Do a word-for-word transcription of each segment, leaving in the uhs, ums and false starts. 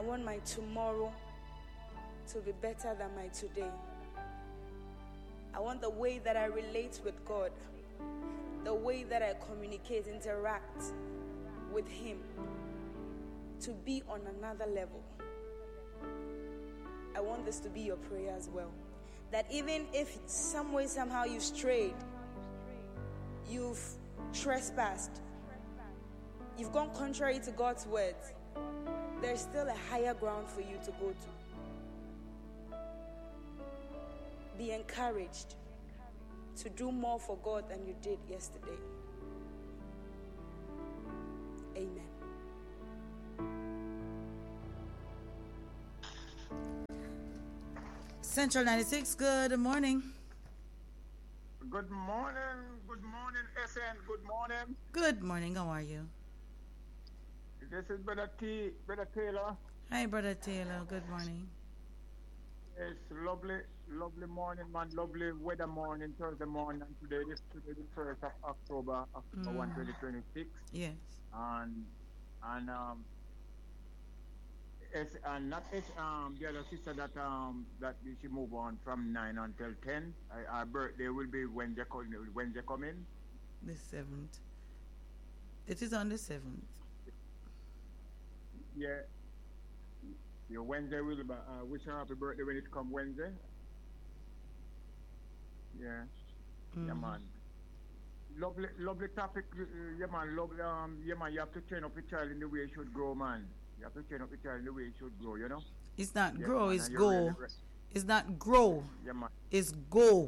want my tomorrow to be better than my today. I want the way that I relate with God, the way that I communicate, interact with Him to be on another level. I want this to be your prayer as well. That even if some way, somehow you've strayed, you've trespassed, you've gone contrary to God's words, there's still a higher ground for you to go to. Be encouraged to do more for God than you did yesterday. Amen. Central ninety-six, good morning. Good morning, good morning, S N, good morning. Good morning, how are you? This is Brother T, Brother Taylor. Hi, Brother Taylor, good morning. It's lovely, lovely morning, man, lovely weather morning, Thursday morning, and today, this today, the first of October, October Mm. first, twenty twenty-six. Yes. And, and, um, it's, and not it's, um, the other sister that, um, that she move on from nine until ten. I, our birthday will be when they come, when they come in. The seventh. It is on the seventh. Yeah. Your Wednesday will be, uh, wish her happy birthday when it come Wednesday. Yeah. Mm. Yeah, man. Lovely, lovely topic. Uh, yeah, man. Lovely. Um, yeah, man. You have to train up your child in the way it should grow, man. You have to train up your child in the way it should grow. You know. It's not Yeah, grow, man, it's and you're go. really re- It's not grow, Yeah, man. it's go.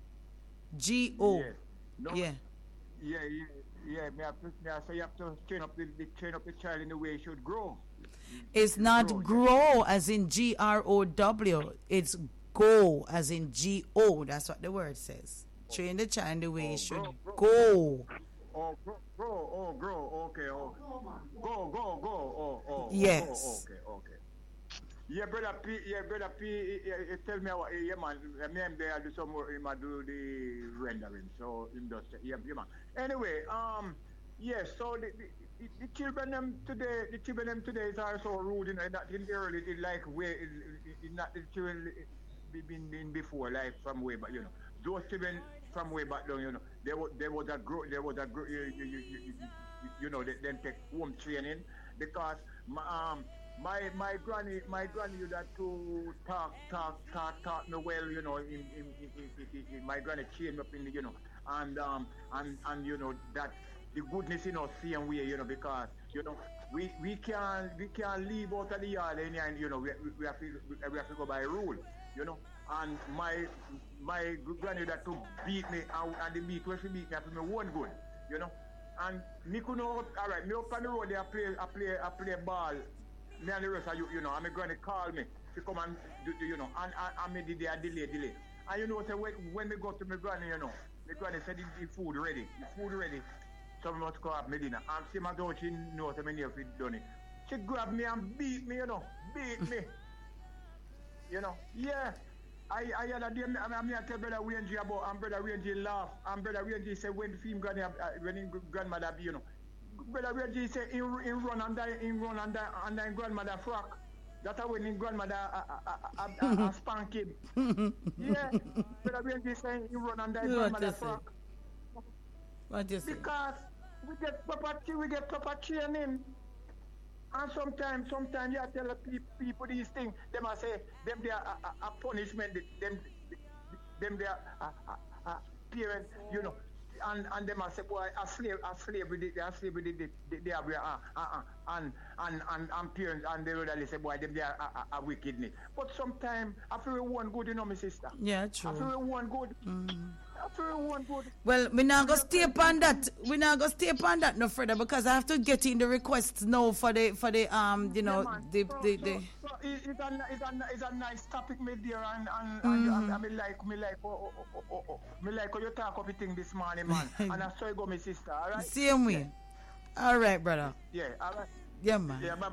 G O. Yeah. No, Yeah. Yeah, yeah, yeah. Me have to, me have to say you have to train up the, the train up the child in the way it should grow. It's not grow, grow as in G R O W. It's go as in G O. That's what the word says. Train the child the way Oh, it should grow, grow. go. Oh, grow, grow, oh, grow, okay, oh, go, go, go, oh, oh, Yes. oh, okay, okay. Yeah, brother P, yeah, brother P, yeah, yeah, tell me, what, yeah, man, me and there do some more, him a do the rendering, so him does, yeah, yeah, man. Anyway, um, yes, so the, the, the, the children them today, the children them today is also rude, you know, not in the early, it like way, it, it, it not the children been been before, like from way back, you know. Those children from way back down, you know, there was there was a grow, there was a grow, you, you, you, you, you, you know, they then take home training because my um my my granny my granny used to talk talk talk talk me well, you know, in in, in, in, in, in my granny trained me up in the, you know, and um and and you know that the goodness in us same way, you know, because you know we we can't we can't leave out of the yard and you know we, we, we have to we have to go by rule, you know. And my my granny that to beat me and, and the beat where she beat me after me one good, you know. And me could not alright, me up on the road there I play I play I play ball. Me and the rest of you, you know, and my granny call me to come and do, do you know, and and, and me did there delay, delay. And you know say when when me go to my granny, you know, my granny said the, the food ready, the food ready. So I must go have my dinner. And she must go, she knows that my near fit done it. She grabbed me and beat me, you know, beat me. You know, yeah. I I had a day, I mean, I tell Brother Wayne G about, and Brother Wayne G laugh, and Brother Wayne G said when him granny, uh, when his grandmother be, you know, Brother Wayne G said in in run under in run under under his grandmother frock. That's how when his grandmother uh, uh, uh, uh, uh, spank him. Yeah, Brother Wayne G said he run under his grandmother frock. What you say? Because we get proper, we get proper training. And sometimes, sometimes you tell the pe- people these things, they must say, them they are a, a, a punishment, them, them they are a, a, a parent, you know, and and they must say, boy, a slave, a slave, with it, a slave, with it, they, they are, uh, uh, uh, and, and, and, and parents, and they really say, boy, them they are a, a, a wickedness. But sometimes, I feel one good, you know, my sister. Yeah, true. I feel one good. Mm. I feel one good. Well, we not go stay upon that. We not go stay upon that no further because I have to get in the requests now for the for the um you know yeah, the so, the, so, the so it, it's a it's a it's a nice topic, me dear, and and, mm-hmm. and, and I me like me like oh, oh, oh, oh, oh. me like how you talk of the thing this morning, man, and I saw you go, my sister. All right. Same way. Yeah. All right, brother. Yeah. All right. Yeah, man. Yeah, bye